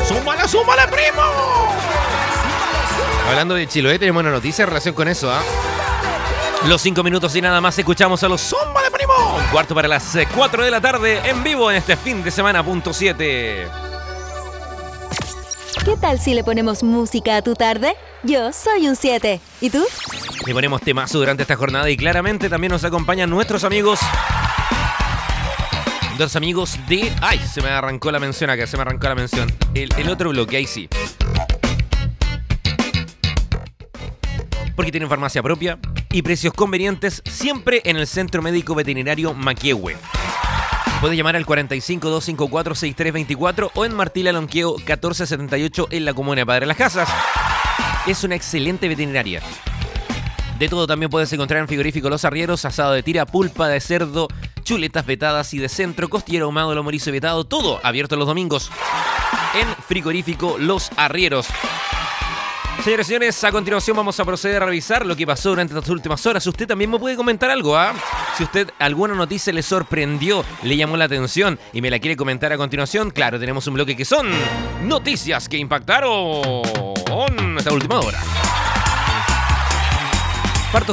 ¡Súmale, súmale, primo! Hablando de Chiloé, tenemos una noticia en relación con eso, ¿ah? Los 5 minutos y nada más escuchamos a los ¡súmale, primo! Un cuarto para las 4 de la tarde en vivo en este fin de semana, .7. ¿Qué tal si le ponemos música a tu tarde? Yo soy un 7. ¿Y tú? Le ponemos temazo durante esta jornada y claramente también nos acompañan nuestros amigos. Dos amigos de... ¡Ay! Se me arrancó la mención acá, El otro bloque, ahí sí. Porque tienen farmacia propia y precios convenientes siempre en el Centro Médico Veterinario Maquehue. Puede llamar al 45-254-6324 o en Martí Lonqueo 1478 en la comuna de Padre Las Casas. Es una excelente veterinaria. De todo también puedes encontrar en Frigorífico Los Arrieros, asado de tira, pulpa de cerdo, chuletas vetadas y de centro, costillero ahumado, lomorizo vetado, todo abierto los domingos en Frigorífico Los Arrieros. Señores y señores, a continuación vamos a proceder a revisar lo que pasó durante estas últimas horas. Usted también me puede comentar algo, ¿ah? Si usted alguna noticia le sorprendió, le llamó la atención y me la quiere comentar a continuación, claro, tenemos un bloque que son noticias que impactaron esta última hora. Parto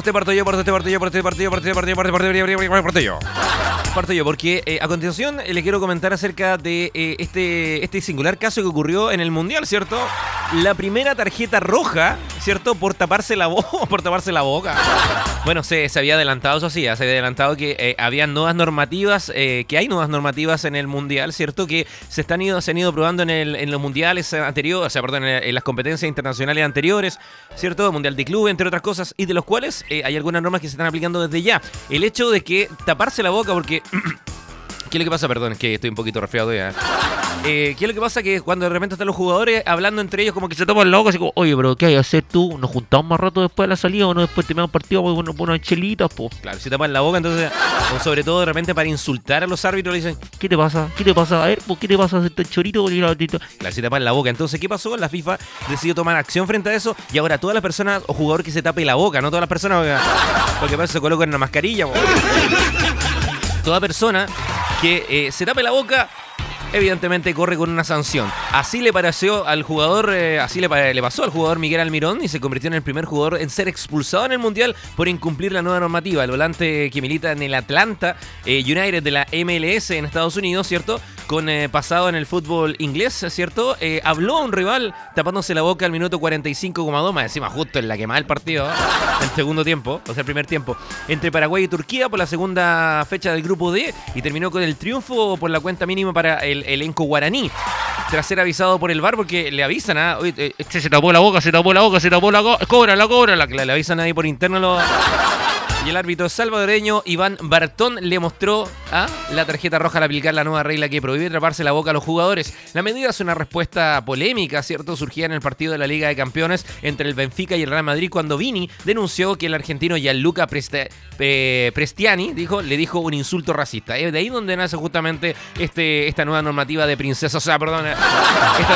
yo, porque a continuación le quiero comentar acerca de este singular caso que ocurrió en el Mundial, ¿cierto? La primera tarjeta roja, ¿cierto? Por taparse la boca. Bueno, se había adelantado, eso sí, se había adelantado que había nuevas normativas, que hay nuevas normativas en el Mundial, ¿cierto? Que se han ido probando en los mundiales anteriores, en las competencias internacionales anteriores, ¿cierto? Mundial de club, entre otras cosas, y de los cuales hay algunas normas que se están aplicando desde ya. El hecho de que taparse la boca, porque... ¿Qué es lo que pasa? Perdón, es que estoy un poquito resfriado ya. ¿Qué es lo que pasa? Que cuando de repente están los jugadores hablando entre ellos como que se tapan la boca, así como, oye, pero ¿qué hay que hacer tú? ¿Nos juntamos más rato después de la salida o no? Después terminamos el partido por unas chelitas, pues. Claro, si tapan la boca, entonces, o sobre todo de repente para insultar a los árbitros, le dicen, ¿qué te pasa? ¿Qué te pasa? A ver, ¿qué te pasa? ¿Este chorito? Claro, si tapan la boca. Entonces, ¿qué pasó? La FIFA decidió tomar acción frente a eso y ahora todas las personas o jugadores que se tape la boca, no todas las personas, porque para eso se colocan una mascarilla, po. Toda persona que se tape la boca, evidentemente corre con una sanción. Así le pareció al jugador, le pasó al jugador Miguel Almirón y se convirtió en el primer jugador en ser expulsado en el Mundial por incumplir la nueva normativa. El volante que milita en el Atlanta United de la MLS en Estados Unidos, ¿cierto? Con pasado en el fútbol inglés, ¿cierto? Habló a un rival tapándose la boca al minuto 45,2, más encima justo en la que más el partido, el segundo tiempo, o sea, el primer tiempo, entre Paraguay y Turquía por la segunda fecha del grupo D y terminó con el triunfo por la cuenta mínima para el elenco guaraní. Tras ser avisado por el VAR, porque le avisan, oye, se tapó la boca, cóbrala, le avisan ahí por interno y el árbitro salvadoreño Iván Bartón le mostró la tarjeta roja al aplicar la nueva regla que prohíbe taparse la boca a los jugadores. La medida es una respuesta polémica, ¿cierto? Surgía en el partido de la Liga de Campeones entre el Benfica y el Real Madrid cuando Vini denunció que el argentino Gianluca Prestiani le dijo un insulto racista. De ahí donde nace justamente esta nueva normativa de princesa, esta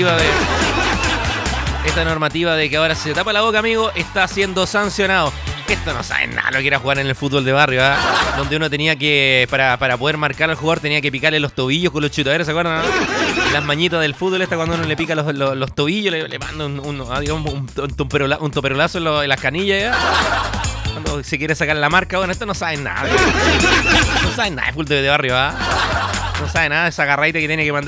normativa de que ahora si se tapa la boca, amigo, está siendo sancionado. Esto no saben nada lo que era jugar en el fútbol de barrio, donde uno tenía que, para poder marcar al jugador, tenía que picarle los tobillos con los chutaderos, ¿se acuerdan? Las mañitas del fútbol, cuando uno le pica los tobillos, le manda un toperolazo en las canillas, cuando se quiere sacar la marca. Bueno, esto no saben nada. No saben nada de fútbol de barrio, No saben nada de esa garraita que tiene que mandar